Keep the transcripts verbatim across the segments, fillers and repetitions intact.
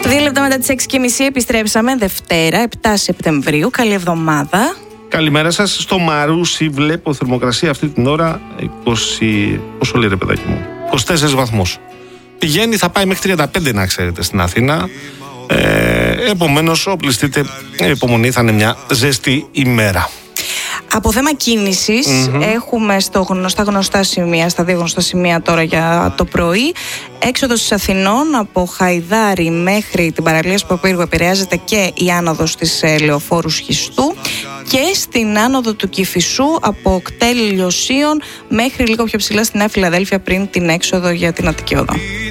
Δύο λεπτά μετά τις έξι και μισή επιστρέψαμε, Δευτέρα, επτά Σεπτεμβρίου. Καλή εβδομάδα. Καλημέρα σας. Στο Μαρούσι βλέπω θερμοκρασία αυτή την ώρα είκοσι... Πόσο λέει ρε παιδάκι μου? είκοσι τέσσερις βαθμούς. Πηγαίνει, θα πάει μέχρι τριάντα πέντε να ξέρετε στην Αθήνα. Ε, επομένως, όπλιστείτε, υπομονή, θα είναι μια ζεστή ημέρα. Από θέμα κίνησης, mm-hmm. έχουμε στο γνωστά, γνωστά σημεία, στα δύο γνωστά σημεία τώρα για το πρωί. Έξοδος της Αθηνών από Χαϊδάρη μέχρι την παραλία Σπαπύργου επηρεάζεται και η άνοδος της Λεωφόρου Σχιστού, και στην άνοδο του Κηφισού από Κτέλ Λιωσίων μέχρι λίγο πιο ψηλά στη Νέα Φιλαδέλφια πριν την έξοδο για την Αττική Οδό.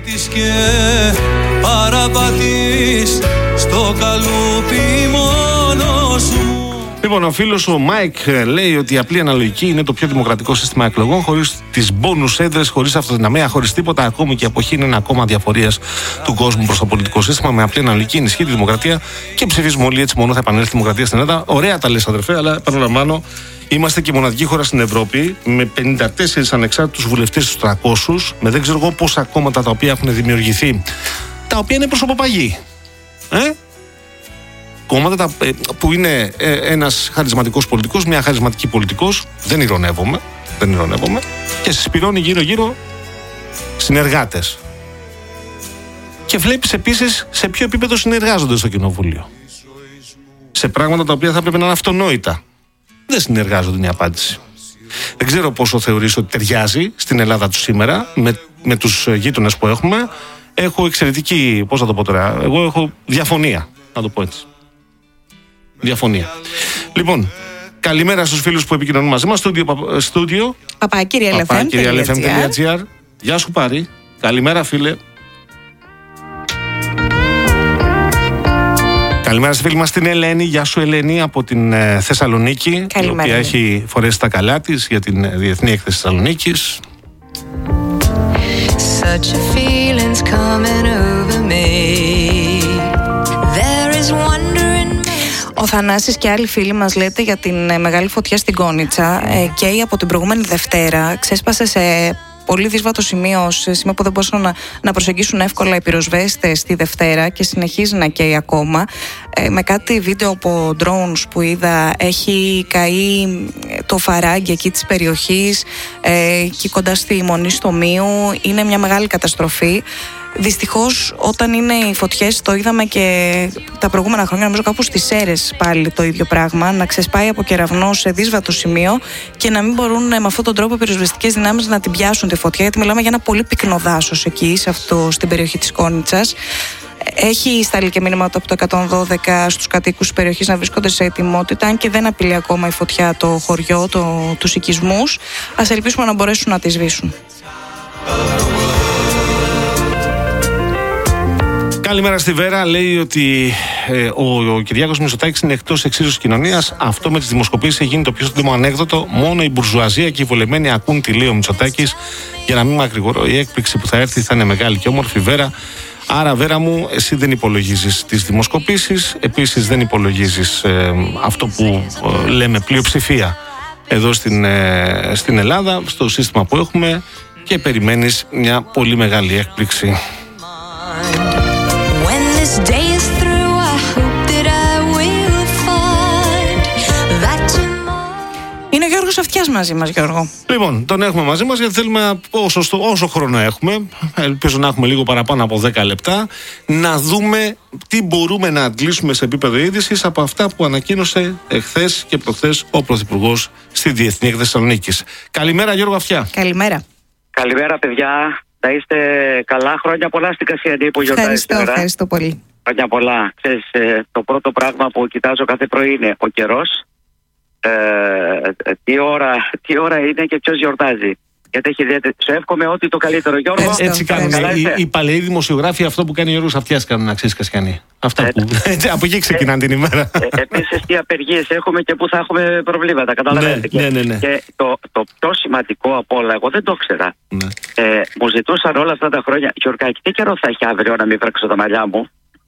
Λοιπόν, ο φίλος ο Μάικ λέει ότι η απλή αναλογική είναι το πιο δημοκρατικό σύστημα εκλογών, χωρίς τις μπόνους έδρες, χωρίς αυτοδυναμία, χωρίς τίποτα. Ακόμη και η αποχή είναι ένα κόμμα διαφορίας του κόσμου προς το πολιτικό σύστημα. Με απλή αναλογική ενισχύει τη δημοκρατία και ψηφίζουμε όλοι, έτσι μόνο θα επανέλθει η δημοκρατία στην Ελλάδα. Ωραία τα λες, αδερφέ, αλλά επαναλαμβάνω, είμαστε και μοναδική χώρα στην Ευρώπη με πενήντα τέσσερις ανεξάρτητους βουλευτές στους τριακόσιους, με δεν ξέρω εγώ πόσα κόμματα τα οποία έχουν δημιουργηθεί, τα οποία είναι προσωποπαγή. Ε? Κόμματα που είναι ένας χαρισματικός πολιτικός, μια χαρισματική πολιτικός, δεν ειρωνεύομαι, δεν ειρωνεύομαι, και συσπηρώνει γύρω-γύρω συνεργάτες. Και βλέπεις επίσης σε ποιο επίπεδο συνεργάζονται στο κοινοβούλιο. Σε πράγματα τα οποία θα πρέπει να είναι αυτονόητα. Δεν συνεργάζονται, είναι η απάντηση. Δεν ξέρω πόσο θεωρείς ότι ταιριάζει στην Ελλάδα του σήμερα με, με τους γείτονες που έχουμε. Έχω εξαιρετική, πώς θα το πω τώρα, εγώ έχω διαφωνία, να το πω έτσι. Διαφωνία. Λοιπόν, καλημέρα στους φίλους που επικοινωνούν μαζί μας. Στούντιο παπάκυριαλεφm.gr. Γεια σου Πάρη. Καλημέρα φίλε. Καλημέρα στη φίλη μας την Ελένη. Γεια σου Ελένη από την ε, Θεσσαλονίκη. Καλημέρα, η οποία έχει φορέσει τα καλά της για την ε, Διεθνή Έκθεση Θεσσαλονίκης. Such a feeling's coming over me. There is wonder. Ο Θανάσης και άλλοι φίλοι μας λέτε για την μεγάλη φωτιά στην Κόνιτσα, ε, και από την προηγούμενη Δευτέρα ξέσπασε σε πολύ δύσβατο σημείο, σε σημείο που δεν μπορούσαν να, να προσεγγίσουν εύκολα οι πυροσβέστες τη Δευτέρα, και συνεχίζει να καίει ακόμα. Ε, με κάτι βίντεο από drones που είδα, έχει καεί το φαράγγι εκεί της περιοχής, ε, και κοντά στη Μονή στο Μίου. Είναι μια μεγάλη καταστροφή. Δυστυχώς, όταν είναι οι φωτιές, το είδαμε και τα προηγούμενα χρόνια, νομίζω κάπου στις Σέρρες πάλι το ίδιο πράγμα, να ξεσπάει από κεραυνό σε δύσβατο σημείο και να μην μπορούν με αυτόν τον τρόπο οι πυροσβεστικές δυνάμεις να την πιάσουν τη φωτιά, γιατί μιλάμε για ένα πολύ πυκνό δάσος εκεί, σε αυτό, στην περιοχή της Κόνιτσας. Έχει σταλεί και μήνυμα από το εκατόν δώδεκα στους κατοίκους της περιοχής να βρίσκονται σε ετοιμότητα, αν και δεν απειλεί ακόμα η φωτιά το χωριό, το, τους οικισμούς. Ας ελπίσουμε να μπορέσουν να τη σβήσουν. Καλημέρα στη Βέρα. Λέει ότι ε, ο, ο Κυριάκος Μητσοτάκης είναι εκτός εξίσωσης κοινωνίας. Αυτό με τις δημοσκοπήσεις έχει γίνει το πιο σύντομο ανέκδοτο. Μόνο η μπουρζουαζία και οι βολεμένοι ακούν τι λέει ο Μητσοτάκης. Για να μην μακρηγορώ, η έκπληξη που θα έρθει θα είναι μεγάλη και όμορφη. Βέρα. Άρα, Βέρα μου, εσύ δεν υπολογίζεις τις δημοσκοπήσεις. Επίσης, δεν υπολογίζεις ε, αυτό που ε, λέμε πλειοψηφία εδώ στην, ε, στην Ελλάδα, στο σύστημα που έχουμε, και περιμένεις μια πολύ μεγάλη έκπληξη. Είναι ο Γιώργος Αυτιάς μαζί μας, Γιώργο. Λοιπόν, τον έχουμε μαζί μας γιατί θέλουμε όσο, όσο χρόνο έχουμε, ελπίζω να έχουμε λίγο παραπάνω από δέκα λεπτά, να δούμε τι μπορούμε να αντλήσουμε σε επίπεδο είδησης από αυτά που ανακοίνωσε εχθές και προχθές ο Πρωθυπουργός στη Διεθνή Έκθεση Θεσσαλονίκης. Καλημέρα Γιώργο Αυτιά. Καλημέρα. Καλημέρα παιδιά. Να είστε καλά, χρόνια πολλά στην Κασιανή που γιορτάζει. Ευχαριστώ, ευχαριστώ πολύ. Χρόνια πολλά. Ξέρεις, το πρώτο πράγμα που κοιτάζω κάθε πρωί είναι ο καιρός. Ε, τι, ώρα, τι ώρα είναι και ποιος γιορτάζει. Γιατί έχει ιδιαίτερη. Σου εύχομαι ό,τι το καλύτερο, Γιώργο. Έτσι, έτσι κάνουν. Οι, οι παλαιοί δημοσιογράφοι αυτό που κάνει ο Γιώργος Αυτιάς κάνουν, να ξέρεις Κασιανή. Αυτά που. Έτσι, από εκεί ξεκινάνε την ημέρα. Ε, Επίσης, τι απεργίες έχουμε και πού θα έχουμε προβλήματα. Καταλαβαίνετε. Ναι, ναι, ναι, ναι. Και το, το πιο σημαντικό από όλα, εγώ δεν το ήξερα. Ναι. Ε, μου ζητούσαν όλα αυτά τα χρόνια, Γιωργάκη, τι καιρό θα έχει αύριο να μην βρέξω τα μαλλιά μου.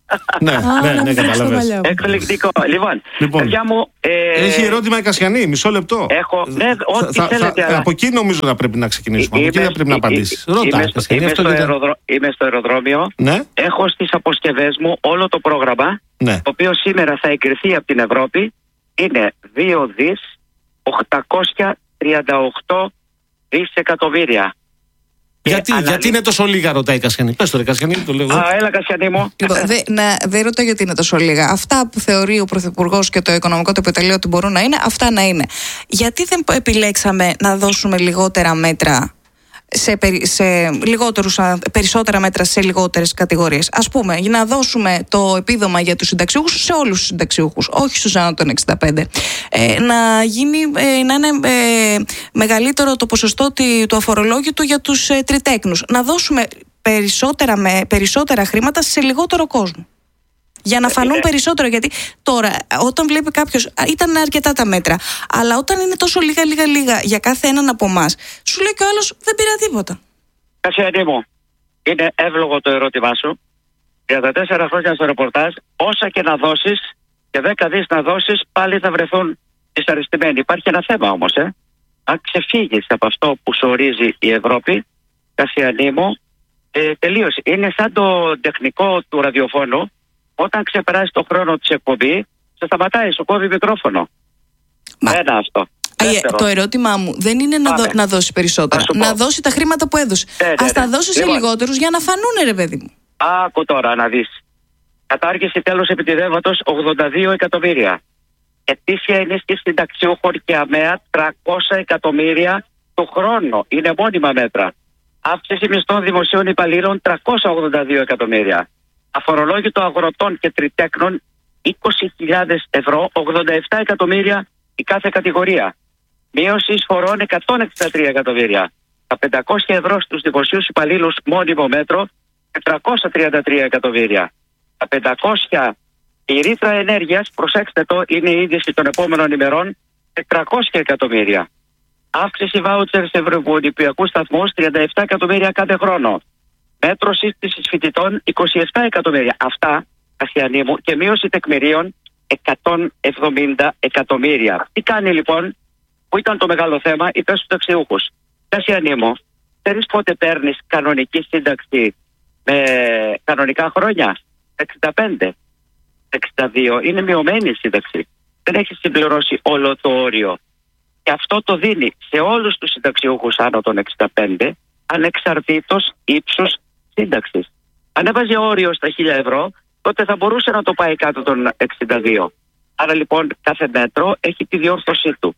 Ναι, ναι, ναι, καταλαβαίνω. Εκπληκτικό. Λοιπόν, λοιπόν παιδιά μου. Ε... Έχει ερώτημα η Κασιανή, μισό λεπτό. Έχω. Ναι, ό,τι θα, θέλετε. Θα, αλλά... Από εκεί νομίζω να πρέπει να ξεκινήσουμε. Είμαι, από εκεί θα πρέπει να απαντήσει. Ρώτα, είμαι, Κασιανή, είμαι, αυτό στο και... αεροδρο... είμαι στο αεροδρόμιο. Ναι. Έχω στις αποσκευές μου όλο το πρόγραμμα. Ναι. Το οποίο σήμερα θα εγκριθεί από την Ευρώπη. Είναι δύο δισεκατομμύρια οκτακόσια τριάντα οκτώ δισεκατομμύρια. Γιατί, αναλύ... γιατί είναι τόσο λίγα, ρωτάει η Κασιανή. Πες το ρε Κασιανή, το λέω. Α, έλα Κασιανή μου. Λοιπόν, δεν δε ρωτώ γιατί είναι τόσο λίγα. Αυτά που θεωρεί ο Πρωθυπουργός και το Οικονομικό του Επιτελείο ότι μπορούν να είναι, αυτά να είναι. Γιατί δεν επιλέξαμε να δώσουμε λιγότερα μέτρα σε, περι, σε λιγότερους, περισσότερα μέτρα σε λιγότερες κατηγορίες? Ας πούμε, για να δώσουμε το επίδομα για τους συνταξιούχους σε όλους τους συνταξιούχους, όχι στους άνω των εξήντα πέντε. Ε, να, γίνει, ε, να είναι ε, μεγαλύτερο το ποσοστό του αφορολόγητου για τους ε, τριτέκνους. Να δώσουμε περισσότερα, με, περισσότερα χρήματα σε λιγότερο κόσμο. Για να φανούν περισσότερο. Γιατί τώρα, όταν βλέπει κάποιος, ήταν αρκετά τα μέτρα, αλλά όταν είναι τόσο λίγα, λίγα, λίγα για κάθε έναν από εμάς, σου λέει και ο άλλος δεν πήρα τίποτα. Κασιανή μου, είναι εύλογο το ερώτημά σου. τριάντα τέσσερα χρόνια στο ρεπορτάζ, όσα και να δώσεις και δέκα δις να δώσεις, πάλι θα βρεθούν δυσαρεστημένοι. Υπάρχει ένα θέμα όμως, ε. Αν ξεφύγεις από αυτό που σου ορίζει η Ευρώπη, Κασιανή μου, ε, τελείωσε. Είναι σαν το τεχνικό του ραδιοφώνου. Όταν ξεπεράσει το χρόνο της εκπομπή, σε σταματάει, σου κόβει μικρόφωνο. Μα... Ένα αυτό. Α, το ερώτημά μου δεν είναι να, δω, να δώσει περισσότερα. Να δώσει τα χρήματα που έδωσε. Ναι, ναι, Ας ναι. τα δώσει λοιπόν σε λιγότερους για να φανούνε, ρε παιδί μου. Άκου τώρα να δεις. Κατάργηση τέλος επιτιδεύματος ογδόντα δύο εκατομμύρια. Ετήσια ενίσχυση συνταξιούχων και ΑΜΕΑ τριακόσια εκατομμύρια το χρόνο. Είναι μόνιμα μέτρα. Αύξηση μισθών δημοσίων υπαλλήλων τριακόσια ογδόντα δύο εκατομμύρια. Αφορολόγητο αγροτών και τριτέκνων είκοσι χιλιάδες ευρώ, ογδόντα επτά εκατομμύρια η κάθε κατηγορία. Μείωση εισφορών εκατόν εξήντα τρία εκατομμύρια. Τα πεντακόσια ευρώ στους δημοσίους υπαλλήλους μόνιμο μέτρο, τετρακόσια τριάντα τρία εκατομμύρια. Τα πεντακόσια η ρήτρα ενέργειας, προσέξτε το, είναι η είδηση των επόμενων ημερών, τετρακόσια εκατομμύρια. Αύξηση βάουτσερ σε ευρωπαϊκούς σταθμούς, τριάντα επτά εκατομμύρια κάθε χρόνο. Μέτρο σύστησης φοιτητών, είκοσι επτά εκατομμύρια. Αυτά, Κασιανή μου, και μείωση τεκμηρίων, εκατόν εβδομήντα εκατομμύρια. Τι κάνει λοιπόν, που ήταν το μεγάλο θέμα, είπε στους ταξιούχους. Κασιανή μου, ξέρεις πότε παίρνεις κανονική σύνταξη με κανονικά χρόνια? εξήντα πέντε, εξήντα δύο. Είναι μειωμένη η σύνταξη. Δεν έχει συμπληρώσει όλο το όριο. Και αυτό το δίνει σε όλους τους συνταξιούχους άνω των εξήντα πέντε, ανεξαρτήτως ύψους σύνταξης. Αν έβαζε όριο στα χίλια ευρώ, τότε θα μπορούσε να το πάει κάτω των εξήντα δύο. Άρα λοιπόν κάθε μέτρο έχει τη διόρθωσή του.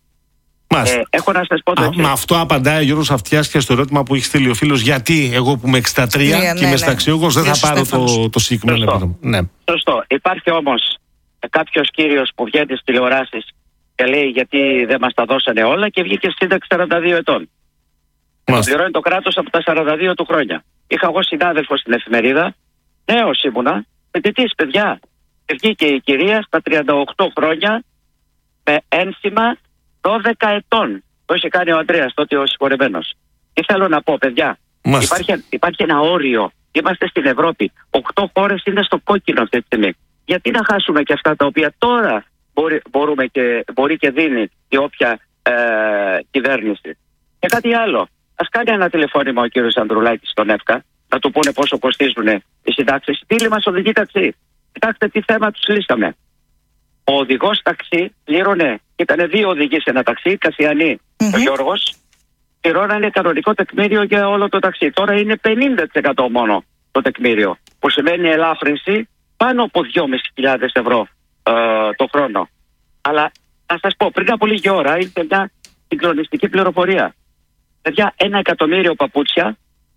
Ε, έχω να σας πω το εξής. Με αυτό απαντάει ο Γιώργος Αυτιάς και στο ερώτημα που έχει στείλει ο φίλος, γιατί εγώ που είμαι εξήντα τρία ναι, και είμαι ναι, συνταξιούχος ναι. δεν θα πάρω το, το συγκεκριμένο επίδομα. Ναι. Σωστό. Υπάρχει όμως κάποιος κύριος που βγαίνει στις τηλεοράσεις και λέει γιατί δεν μας τα δώσανε όλα και βγήκε σύνταξη σαράντα δύο ετών. Το πληρώνει το κράτος από τα σαράντα δύο του χρόνια. Είχα εγώ συνάδελφο στην εφημερίδα, νέος ήμουνα, φοιτητής παιδιά. Και βγήκε η κυρία στα τριάντα οκτώ χρόνια με ένσημα δώδεκα ετών. Το είχε κάνει ο Ανδρέας τότε ο συγχωρεμένος. Τι θέλω να πω, παιδιά, υπάρχει, υπάρχει ένα όριο. Είμαστε στην Ευρώπη. Οκτώ χώρες είναι στο κόκκινο αυτή τη στιγμή. Γιατί να χάσουμε και αυτά τα οποία τώρα μπορεί, μπορούμε και, μπορεί και δίνει η όποια ε, κυβέρνηση. Και κάτι άλλο. Ας κάνει ένα τηλεφώνημα ο κύριος Ανδρουλάκης στον ΕΦΚΑ να του πούνε πόσο κοστίζουν οι συντάξεις. Φίλοι μας οδηγεί ταξί. Κοιτάξτε τι θέμα τους λύσαμε. Ο οδηγός ταξί πλήρωνε, ήταν δύο οδηγοί σε ένα ταξί, Κασιανή mm-hmm. ο Γιώργος, πληρώνανε κανονικό τεκμήριο για όλο το ταξί. Τώρα είναι πενήντα τοις εκατό μόνο το τεκμήριο, που σημαίνει ελάφρυνση πάνω από δυόμισι χιλιάδες ευρώ ε, το χρόνο. Αλλά να σας πω, πριν από λίγη ώρα ήρθε μια συγκλονιστική πληροφορία. Παιδιά, ένα εκατομμύριο παπούτσια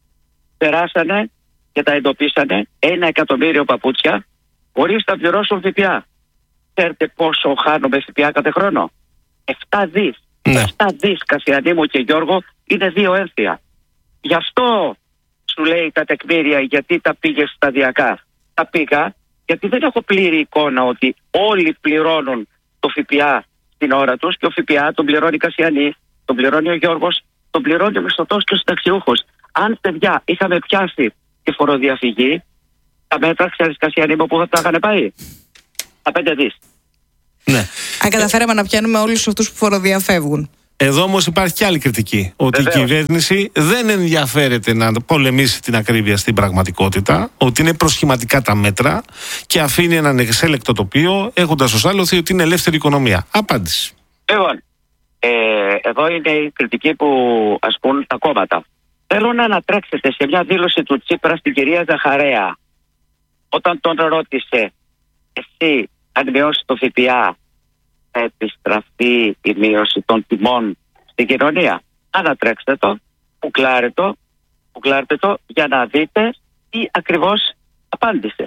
περάσανε και τα εντοπίσανε, ένα εκατομμύριο παπούτσια, χωρίς να πληρώσουν ΦΠΑ. Ξέρετε πόσο χάνουμε ΦΠΑ κάθε χρόνο? επτά δις. Ναι. επτά δις, Κασιανή μου και Γιώργο, είναι δύο ένθια. Γι' αυτό σου λέει τα τεκμήρια, γιατί τα πήγε σταδιακά. Τα πήγα γιατί δεν έχω πλήρη εικόνα ότι όλοι πληρώνουν το ΦΠΑ στην ώρα τους και ο ΦΠΑ τον πληρώνει η Κασιανή, τον πληρώνει ο Γιώργος, τον πληρώνει ο μισθωτός και ο συνταξιούχος. Αν, παιδιά, είχαμε πιάσει τη φοροδιαφυγή, τα μέτρα, ξέρεις Κασιανή μου, που θα τα είχαν πάει. Τα πέντε δις. Ναι. Αν καταφέραμε να πιάνουμε όλους αυτούς που φοροδιαφεύγουν. Εδώ όμως υπάρχει και άλλη κριτική. Ότι Βεβαίως. η κυβέρνηση δεν ενδιαφέρεται να πολεμήσει την ακρίβεια στην πραγματικότητα, ότι είναι προσχηματικά τα μέτρα και αφήνει έναν εξέλεκτο τοπίο, έχοντας ως άλοθη ότι είναι ελεύθερη οικονομία. Απάντηση. Λοιπόν, ε, εδώ είναι η κριτική που ασκούν τα κόμματα. Θέλω να ανατρέξετε σε μια δήλωση του Τσίπρα στην κυρία Ζαχαρέα, όταν τον ρώτησε, εσύ αν μειώσει το ΦΠΑ θα επιστραφεί η μείωση των τιμών στην κοινωνία? Ανατρέξτε το, κουκλάρετε το, κουκλάρετε το για να δείτε τι ακριβώς απάντησε.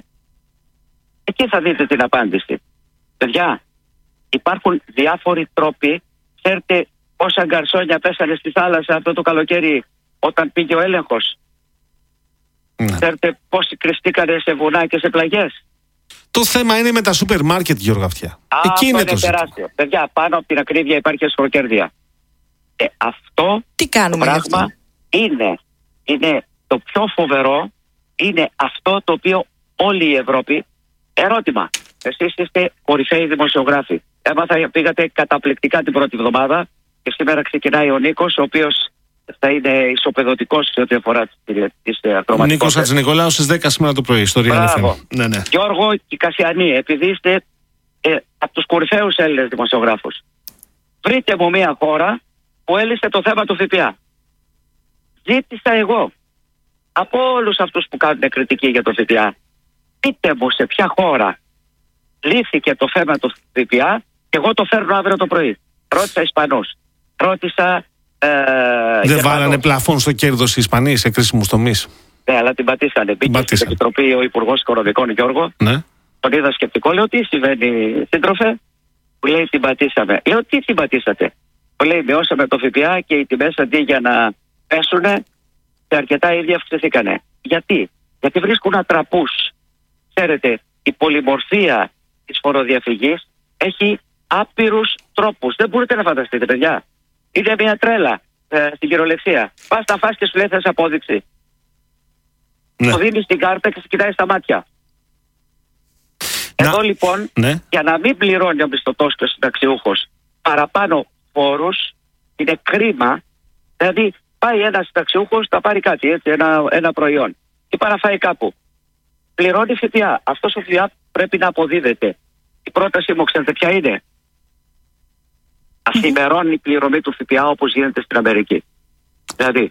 Εκεί θα δείτε την απάντηση. Παιδιά, υπάρχουν διάφοροι τρόποι. Ξέρετε πόσα γκαρσόνια πέσανε στη θάλασσα αυτό το καλοκαίρι όταν πήγε ο έλεγχος? Ναι. Ξέρετε πόσοι κρυστήκανε σε βουνά και σε πλαγιές? Το θέμα είναι με τα σούπερ μάρκετ, Γιώργο Αυτιά. Εκεί είναι το τεράστιο. Παιδιά, πάνω από την ακρίβεια υπάρχει ασχροκέρδεια. Ε, αυτό Τι κάνουμε το πράγμα είναι, είναι το πιο φοβερό, είναι αυτό το οποίο όλη η Ευρώπη. Ερώτημα. Εσείς είστε κορυφαίοι δημοσιογράφοι. Έμαθα, πήγατε καταπληκτικά την πρώτη εβδομάδα και σήμερα ξεκινάει ο Νίκος, ο οποίος θα είναι ισοπεδωτικός σε ό,τι αφορά τις ακροματικότητες. Νίκος Χατζηνικολάου στις δέκα σήμερα το πρωί στο Real εφ εμ. Ναι, ναι. Γιώργο και Κασιανή, επειδή είστε ε, από τους κορυφαίους Έλληνες δημοσιογράφους, βρείτε μου μια χώρα που έλυσε το θέμα του ΦΠΑ. Ζήτησα εγώ από όλους αυτούς που κάνουν κριτική για το ΦΠΑ, πείτε μου σε ποια χώρα λύθηκε το θέμα του ΦΠΑ και εγώ το φέρνω αύριο το πρωί. Ρώτησα Ισπανούς, ρώτησα Ε, δεν βάλανε πλαφόν στο κέρδος οι Ισπανοί σε κρίσιμους τομείς? Ναι, αλλά την πατήσανε. Μπήκε στην Επιτροπή ο Υπουργός Οικονομικών, Γιώργο. Ναι. Τον είδα σκεπτικό. Λέω, τι συμβαίνει, σύντροφε? Που λέει, την πατήσαμε. Λέω, τι την πατήσατε? Που λέει, μειώσαμε το ΦΠΑ και οι τιμές αντί για να πέσουνε, και αρκετά ήδη αυξηθήκανε. Γιατί? Γιατί βρίσκουν ατραπούς. Ξέρετε, η πολυμορφία της φοροδιαφυγής έχει άπειρους τρόπους. Δεν μπορείτε να φανταστείτε, παιδιά. Είναι μια τρέλα ε, στην κυριολεξία. Πας να φας και σου λέει θες απόδειξη. Ναι. Το δίνεις στην κάρτα και σε κοιτάει στα μάτια. Να. Εδώ λοιπόν, ναι. για να μην πληρώνει ο μισθωτός και ο συνταξιούχος παραπάνω φόρους, είναι κρίμα. Δηλαδή πάει ένας συνταξιούχος, θα πάρει κάτι, έτσι, ένα, ένα προϊόν και παραφάει κάπου. Πληρώνει ΦΠΑ. Αυτός ο ΦΠΑ πρέπει να αποδίδεται. Η πρόταση μου, ξέρετε ποια είναι? Αφημερώνει η πληρωμή του ΦΠΑ όπως γίνεται στην Αμερική. Δηλαδή,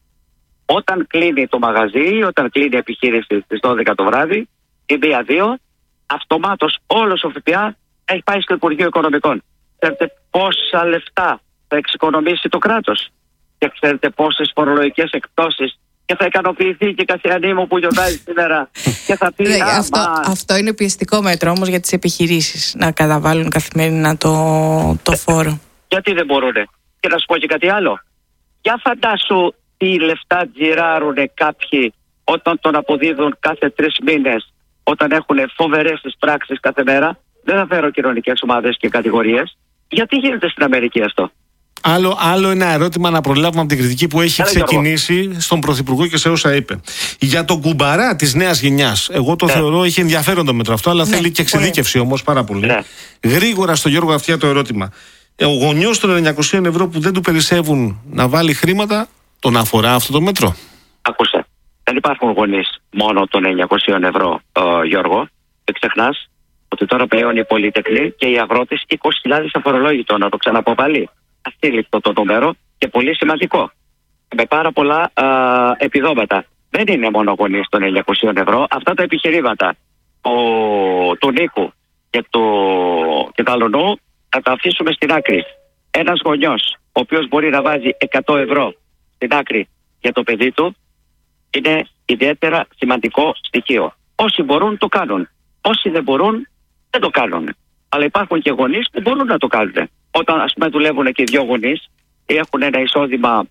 όταν κλείνει το μαγαζί, όταν κλείνει η επιχείρηση στις δώδεκα το βράδυ, ή μία δύο, αυτομάτως όλος ο ΦΠΑ έχει πάει στο Υπουργείο Οικονομικών. Ξέρετε πόσα λεφτά θα εξοικονομήσει το κράτος? Και ξέρετε πόσες φορολογικές εκπτώσεις? Και θα ικανοποιηθεί και η Κασιανή μου που γιορτάζει σήμερα και θα πει α, αυτό, μα... αυτό είναι πιεστικό μέτρο όμως για τις επιχειρήσεις, να καταβάλουν καθημερινά το, το φόρο. Γιατί δεν μπορούνε? Και να σου πω και κάτι άλλο. Για φαντάσου τι λεφτά τζιράρουν κάποιοι όταν τον αποδίδουν κάθε τρεις μήνες, όταν έχουν φοβερές τις πράξεις κάθε μέρα. Δεν θα φέρω κοινωνικές ομάδες και κατηγορίες. Γιατί γίνεται στην Αμερική αυτό? Άλλο, άλλο ένα ερώτημα να προλάβουμε από την κριτική που έχει Έλα, ξεκινήσει Γιώργο. Στον Πρωθυπουργό και σε όσα είπε. Για τον κουμπαρά της νέας γενιάς, εγώ το ναι. θεωρώ έχει ενδιαφέρον το μέτρο αυτό, αλλά ναι. θέλει και εξειδίκευση όμως πάρα πολύ. Ναι. Γρήγορα στο Γιώργο Αυτιά το ερώτημα. Ο γονιός των εννιακόσια ευρώ που δεν του περισσεύουν να βάλει χρήματα, τον αφορά αυτό το μέτρο? Άκουσε. Δεν υπάρχουν γονείς μόνο των εννιακόσια ευρώ, ο, Γιώργο. Δεν ξεχνάς ότι τώρα πλέον οι πολυτεχνοί και οι αγρότες είκοσι χιλιάδες αφορολόγητο, να το ξαναπώ πάλι. Αστήλικτο το νούμερο και πολύ σημαντικό. Με πάρα πολλά α, επιδόματα. Δεν είναι μόνο γονείς των εννιακόσια ευρώ. Αυτά τα επιχειρήματα ο, του Νίκου και του και Ταλωνού θα τα αφήσουμε στην άκρη. Ένας γονιός ο οποίος μπορεί να βάζει εκατό ευρώ στην άκρη για το παιδί του είναι ιδιαίτερα σημαντικό στοιχείο. Όσοι μπορούν το κάνουν. Όσοι δεν μπορούν δεν το κάνουν. Αλλά υπάρχουν και γονείς που μπορούν να το κάνουν. Όταν ας πούμε δουλεύουν και οι δυο γονείς ή έχουν ένα εισόδημα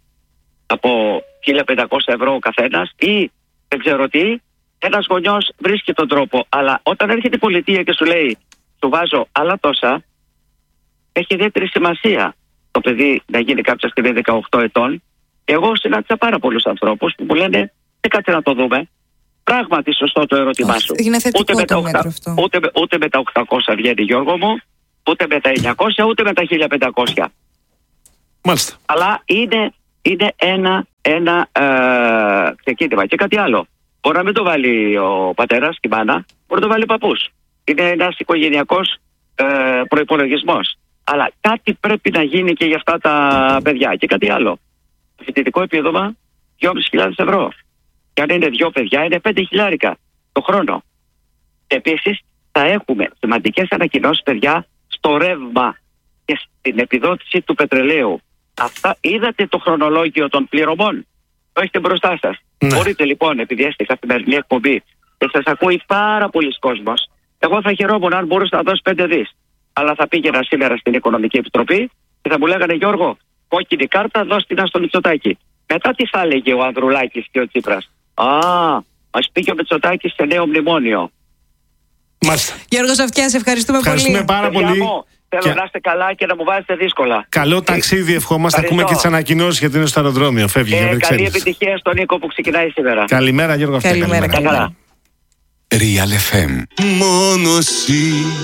από χίλια πεντακόσια ευρώ ο καθένας ή δεν ξέρω τι, ένας γονιός βρίσκει τον τρόπο. Αλλά όταν έρχεται η πολιτεία και σου λέει σου βάζω άλλα τόσα, έχει ιδιαίτερη σημασία το παιδί να γίνει κάποια στιγμή δεκαοκτώ ετών. Εγώ συνάντησα πάρα πολλούς ανθρώπους που μου λένε δεν κάτσε να το δούμε. πράγματι σωστό το ερώτημά σου. Είναι θετικό ούτε, με το τα μέτρο αυτό. Ούτε, ούτε με τα οκτακόσια βγαίνει, Γιώργο μου, ούτε με τα εννιακόσια, ούτε με τα χίλια πεντακόσια. Μάλιστα. Αλλά είναι, είναι ένα, ένα ε, ξεκίνημα. Και κάτι άλλο. Μπορεί να μην το βάλει ο πατέρας και η μάνα, μπορεί να το βάλει ο παππούς. Είναι ένας οικογενειακός ε, προϋπολογισμός. Αλλά κάτι πρέπει να γίνει και για αυτά τα παιδιά. Και κάτι άλλο. Το φοιτητικό επίδομα δυόμισι χιλιάδες ευρώ. Και αν είναι δύο παιδιά είναι πέντε χιλιάρικα το χρόνο. Επίσης θα έχουμε σημαντικές ανακοινώσεις, παιδιά, στο ρεύμα και στην επιδότηση του πετρελαίου. Αυτά είδατε το χρονολόγιο των πληρωμών. Το έχετε μπροστά σας. Ναι. Μπορείτε λοιπόν, επειδή είστε καθημερινή εκπομπή και σας ακούει πάρα πολλοί κόσμος, εγώ θα χαιρόμουν αν μπορούσα να δώσω πέντε δις. Αλλά θα πήγαινα σήμερα στην Οικονομική Επιτροπή και θα μου λέγανε, Γιώργο, κόκκινη κάρτα, δώσ' την στο Μητσοτάκη. Μετά τι θα έλεγε ο Ανδρουλάκης και ο Τσίπρας? Α, μας πήγε ο Μητσοτάκης σε νέο μνημόνιο. Μάλιστα. Γιώργο Σαφτιά, ευχαριστούμε, ευχαριστούμε πολύ. πάρα πολύ. Μου, θέλω και... να είστε καλά και να μου βάζετε δύσκολα. Καλό ταξίδι, ευχόμαστε. Ακούμε και τις ανακοινώσεις γιατί είναι στο αεροδρόμιο. Φεύγει για Βρυξέλλες. Καλή επιτυχία στον Νίκο που ξεκινάει σήμερα. Καλημέρα, Γιώργο. Καλημέρα. Καλημέρα. Real εφ εμ. Μόνο εσύ.